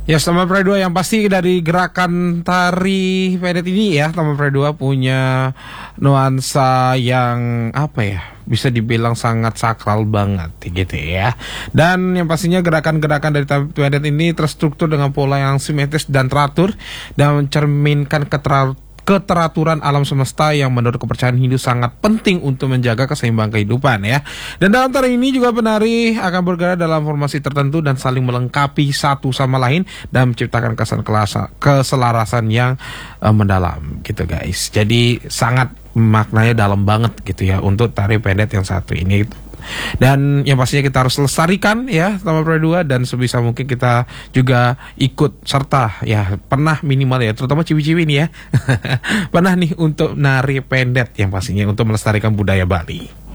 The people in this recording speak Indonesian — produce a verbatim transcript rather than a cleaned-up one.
Ya, Taman Praya dua yang pasti dari gerakan tari pendek ini ya, Taman Praya dua punya nuansa yang apa ya, bisa dibilang sangat sakral banget gitu ya. Dan yang pastinya gerakan-gerakan dari Taman pendek ini terstruktur dengan pola yang simetris dan teratur dan mencerminkan keteraturan keteraturan alam semesta yang menurut kepercayaan Hindu sangat penting untuk menjaga keseimbangan kehidupan ya. Dan dalam tari ini juga penari akan bergerak dalam formasi tertentu dan saling melengkapi satu sama lain dan menciptakan kesan kelasa, keselarasan yang uh, mendalam gitu guys. Jadi sangat maknanya dalam banget gitu ya untuk tari pendek yang satu ini. Dan yang pastinya kita harus lestarikan ya Taman Praya dua, dan sebisa mungkin kita juga ikut serta ya, pernah minimal ya, terutama ciwi-ciwi nih ya pernah nih untuk nari pendek yang pastinya untuk melestarikan budaya Bali.